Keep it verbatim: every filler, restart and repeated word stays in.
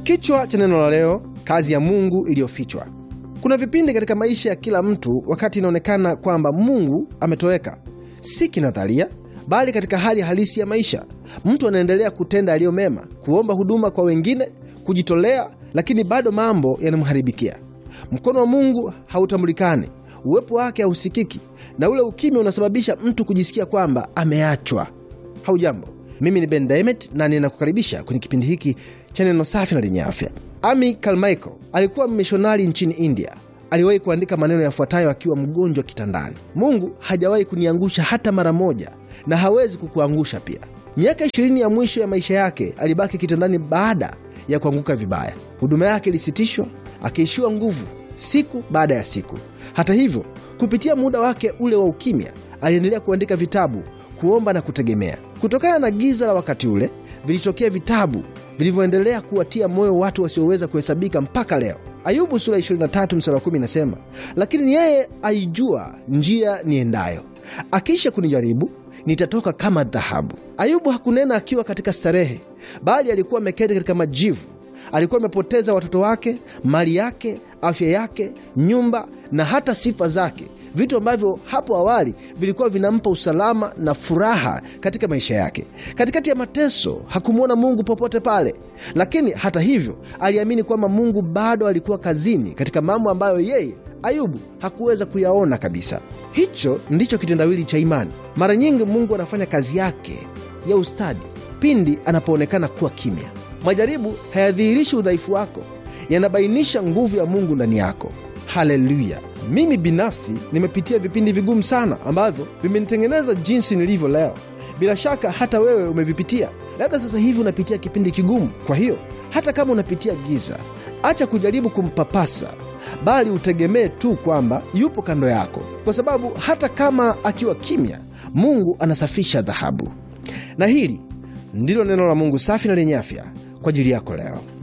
Kichwa cha neno la leo: kazi ya Mungu iliyofichwa. Kuna vipindi katika maisha ya kila mtu wakati inaonekana kwamba Mungu ametoweka, si kinadharia, bali katika hali halisi ya maisha. Mtu anaendelea kutenda yaliyo mema, kuomba huduma kwa wengine, kujitolea, lakini bado mambo yanamharibikia. Mkono wa Mungu hautambulikani, uwepo wake hausikiki, na ule ukimya unasababisha mtu kujisikia kwamba ameachwa. Haujambo, mimi ni Ben Diamond na ninakukaribisha kwenye kipindi hiki cha neno safi na lenye afya. Amy Carmichael alikuwa mmishonari nchini India. Aliwahi kuandika maneno yafuatayo akiwa mgonjwa kitandani: Mungu hajawahi kuniangusha hata mara moja, na hawezi kukuangusha pia. Miaka ishirini ya mwisho ya maisha yake alibaki kitandani baada ya kuanguka vibaya. Huduma yake ilisitishwa, akiishiwa nguvu siku baada ya siku. Hata hivyo, kupitia muda wake ule wa ukimya, aliendelea kuandika vitabu, kuomba na kutegemea. Kutokana na giza la wakati ule, vilitokea vitabu vilivyoendelea kuwatia moyo watu wasioweza kuhesabika mpaka leo. Ayubu sura ishirini na tatu mstari wa kumi inasema, lakini yeye aijua njia niendayo, akisha kunijaribu nitatoka kama dhahabu. Ayubu hakunena akiwa katika starehe, bali alikuwa ameketi katika majivu. Alikuwa amepoteza watoto wake, mali yake, afya yake, nyumba na hata sifa zake, vitu ambavyo hapo awali vilikuwa vinampa usalama na furaha katika maisha yake. Katikati ya mateso hakumwona Mungu popote pale, lakini hata hivyo aliamini kwamba Mungu bado alikuwa kazini katika mambo ambayo yeye Ayubu hakuweza kuyaona kabisa. Hicho ndicho kitendawili cha imani. Mara nyingi Mungu anafanya kazi yake ya ustadi pindi anapoonekana kuwa kimya. Majaribu hayadhihirishi udhaifu wako, yanabainisha nguvu ya Mungu ndani yako. Haleluya! Mimi binafsi nimepitia vipindi vigumu sana ambavyo vimenitengeneza jinsi nilivyo leo. Bila shaka hata wewe umevipitia. Labda sasa hivi unapitia kipindi kigumu. Kwa hiyo hata kama unapitia giza, acha kujaribu kumpapasa, bali utegemee tu kwamba yupo kando yako, kwa sababu hata kama akiwa kimya, Mungu anasafisha dhahabu. Na hili ndilo neno la Mungu safi na lenye afya kwa ajili yako leo.